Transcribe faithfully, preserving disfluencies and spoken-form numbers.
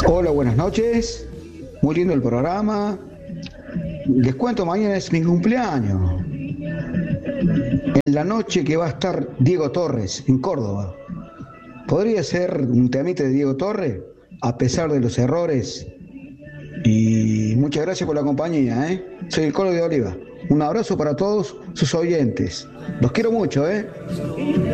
Hola, buenas noches. Muy lindo el programa. Les cuento, mañana es mi cumpleaños. En la noche que va a estar Diego Torres en Córdoba. ¿Podría ser un temite de Diego Torres? A pesar de los errores. Y muchas gracias por la compañía, ¿eh? Soy el Colo de Oliva. Un abrazo para todos sus oyentes. Los quiero mucho, ¿eh?